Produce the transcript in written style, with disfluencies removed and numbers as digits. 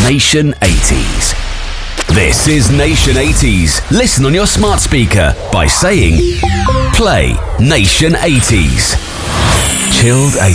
Nation 80s. This is Nation 80s. Listen on your smart speaker by saying, play Nation 80s. Chilled 80s.